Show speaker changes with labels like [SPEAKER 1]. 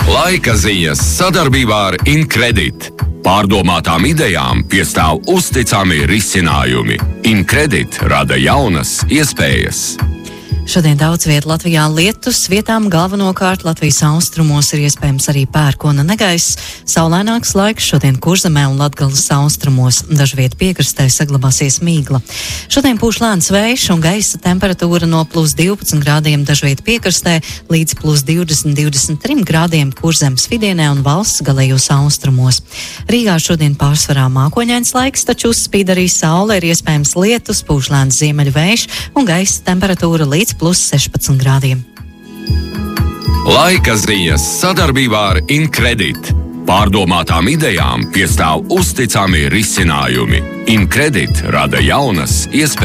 [SPEAKER 1] Laika ziņas sadarbībā ar Incredit. Pārdomātām idejām piestāv uzticami risinājumi. Incredit rada jaunas iespējas.
[SPEAKER 2] Šodien daudz vietu Latvijā lietus, vietām galvenokārt Latvijas austrumos ir iespējams arī pērkona negaiss. Saulaināks laiks šodien Kurzemē un Latgales austrumos. Dažviet piekrastē saglabāsies mīgla. Šodien pūš lēns vējš un gaisa temperatūra no +12 grādiem dažviet piekrastē līdz +20-23 grādiem Kurzemes vidienē un valsts galējos austrumos. Rīgā šodien pārsvarā mākoņains laiks, taču uzspīd arī saule, ir iespējams lietus, pūš lēns ziemeļu vējš un gaisa temperatūra līdz +16 grādiem.
[SPEAKER 1] Laika ziņas sadarbībā ar Incredit. Pārdomātām idejām piestāv uzticami risinājumi. Incredit rada jaunas iespējas.